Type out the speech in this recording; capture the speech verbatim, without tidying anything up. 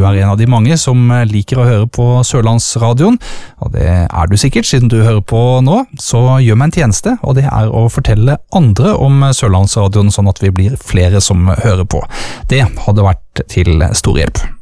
er en av de mange som liker å høre på Sørlandsradioen, og det er du sikkert siden du hører på nå, så gjør meg en tjeneste, og det er å fortelle andre om Sørlandsradioen sånn at vi blir flere som hører på. Det hadde vært til stor hjelp.